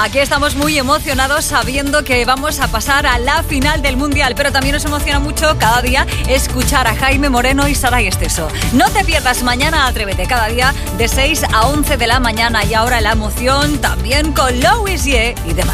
Aquí estamos muy emocionados sabiendo que vamos a pasar a la final del Mundial, pero también nos emociona mucho cada día escuchar a Jaime Moreno y Saray Esteso. No te pierdas mañana Atrévete, cada día de 6 a 11 de la mañana. Y ahora la emoción también con Louis y demás.